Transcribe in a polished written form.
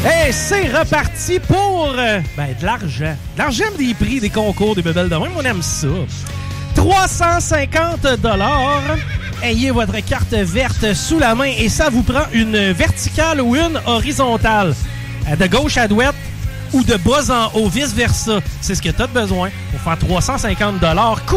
Hey, c'est reparti pour de l'argent. De l'argent, des prix, des concours, des bébelles de même. On aime ça. 350 $. Ayez votre carte verte sous la main et ça vous prend une verticale ou une horizontale. De gauche à droite ou de bas en haut, vice-versa. C'est ce que tu as besoin pour faire 350 $.